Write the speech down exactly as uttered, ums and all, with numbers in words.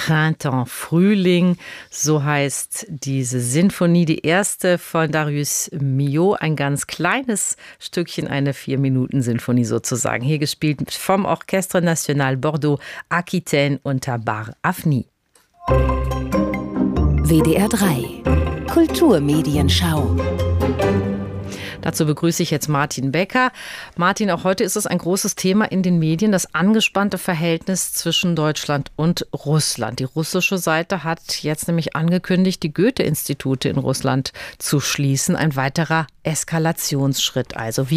Printemps, Frühling, so heißt diese Sinfonie, die erste von Darius Milhaud, ein ganz kleines Stückchen, eine Vier-Minuten-Sinfonie sozusagen, hier gespielt vom Orchestre National Bordeaux Aquitaine unter Bar Afni. W D R drei Kulturmedienschau. Dazu begrüße ich jetzt Martin Becker. Martin, auch heute ist es ein großes Thema in den Medien, das angespannte Verhältnis zwischen Deutschland und Russland. Die russische Seite hat jetzt nämlich angekündigt, die Goethe-Institute in Russland zu schließen. Ein weiterer Eskalationsschritt. Also wie